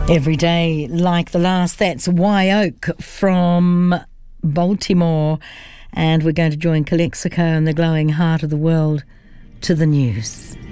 Every day like the last. That's Wye Oak from Baltimore. And we're going to join Calexico and the glowing heart of the world to the news.